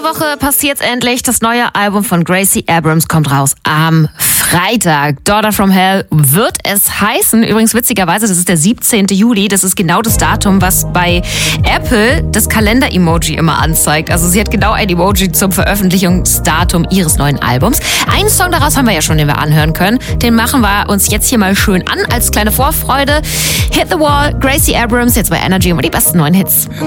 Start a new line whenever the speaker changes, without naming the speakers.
Woche passiert's endlich. Das neue Album von Gracie Abrams kommt raus am Freitag. Daughter from Hell wird es heißen. Übrigens witzigerweise, das ist der 17. Juli. Das ist genau das Datum, was bei Apple das Kalender-Emoji immer anzeigt. Also sie hat genau ein Emoji zum Veröffentlichungsdatum ihres neuen Albums. Einen Song daraus haben wir ja schon, den wir anhören können. Den machen wir uns jetzt hier mal schön an als kleine Vorfreude. Hit the Wall, Gracie Abrams, jetzt bei Energy und die besten neuen Hits.